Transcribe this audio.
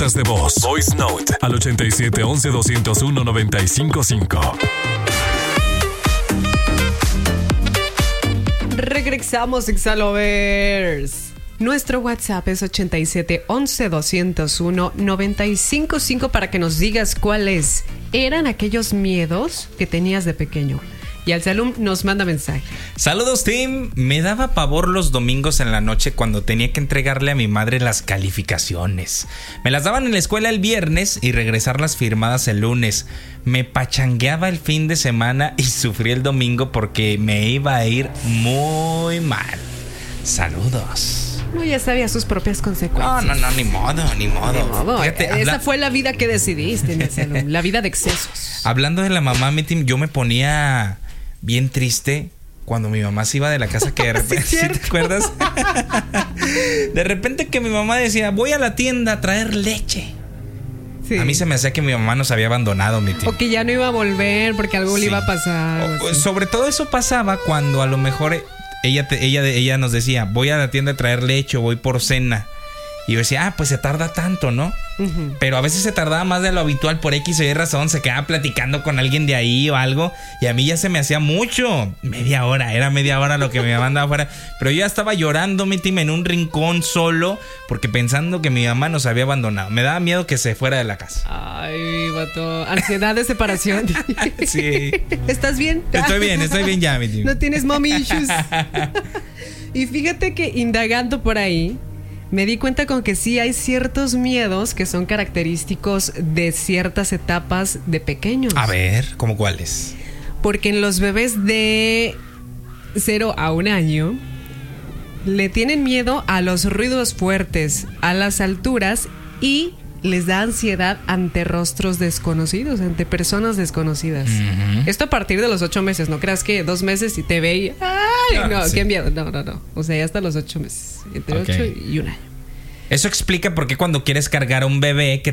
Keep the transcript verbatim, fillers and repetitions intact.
notas de voz. Voice Note al ochenta y siete once doscientos uno noventa y cinco cinco. Regresamos, Exalovers. Nuestro WhatsApp es ochenta y siete once doscientos uno noventa y cinco cinco para que nos digas cuáles eran aquellos miedos que tenías de pequeño. Y Alsalum nos manda mensaje. Saludos, team. Me daba pavor los domingos en la noche cuando tenía que entregarle a mi madre las calificaciones. Me las daban en la escuela el viernes y regresarlas firmadas el lunes. Me pachangueaba el fin de semana y sufrí el domingo porque me iba a ir muy mal. Saludos. No, ya sabía sus propias consecuencias. No, no, no, ni modo, ni modo. Ni modo. Fíjate, Esa habla... fue la vida que decidiste, Alsalum. La vida de excesos. Hablando de la mamá, mi team, yo me ponía bien triste cuando mi mamá se iba de la casa, que de repente, ¿sí, ¿sí te acuerdas? De repente que mi mamá decía, voy a la tienda a traer leche. Sí. A mí se me hacía que mi mamá nos había abandonado, mi tío. O que ya no iba a volver porque algo sí. le iba a pasar. O, sobre todo eso pasaba cuando a lo mejor ella, te, ella, ella nos decía, voy a la tienda a traer leche o voy por cena. Y yo decía, ah, pues se tarda tanto, ¿no? Uh-huh. Pero a veces se tardaba más de lo habitual por X o Y razón. Se quedaba platicando con alguien de ahí o algo. Y a mí ya se me hacía mucho. Media hora, era media hora lo que mi mamá andaba afuera. Pero yo ya estaba llorando, mi team, en un rincón solo. Porque pensando que mi mamá nos había abandonado. Me daba miedo que se fuera de la casa. Ay, vato. Ansiedad de separación. Sí. ¿Estás bien? Estoy bien, estoy bien ya, mi team. No tienes mommy issues. Y fíjate que indagando por ahí, me di cuenta con que sí hay ciertos miedos que son característicos de ciertas etapas de pequeños. A ver, ¿cómo cuáles? Porque en los bebés de cero a un año le tienen miedo a los ruidos fuertes, a las alturas y les da ansiedad ante rostros desconocidos, ante personas desconocidas. Uh-huh. Esto a partir de los ocho meses. No creas que dos meses y te ve y... ¡Ay! No, no sí. qué miedo. No, no, no. O sea, ya hasta los ocho meses. Entre okay. ocho y un año. Eso explica por qué cuando quieres cargar a un bebé que